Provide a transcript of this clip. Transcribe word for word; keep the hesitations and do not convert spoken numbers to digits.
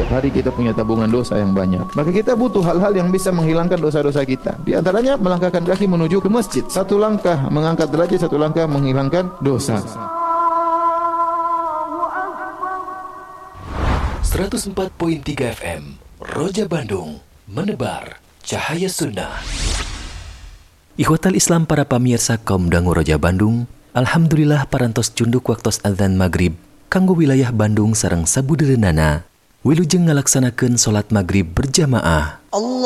Setiap hari kita punya tabungan dosa yang banyak. Maka kita butuh hal-hal yang bisa menghilangkan dosa-dosa kita. Di antaranya melangkahkan kaki menuju ke masjid. Satu langkah mengangkat derajat, satu langkah menghilangkan dosa. seratus empat koma tiga F M Roja Bandung, menebar cahaya sunnah. Ikhwatal Islam para pamirsa kaum dangu Roja Bandung, alhamdulillah parantos cunduk waktos adzan maghrib kanggo wilayah Bandung sareng sabudereunana wilujeng ngalaksanakeun salat maghrib berjamaah. Allah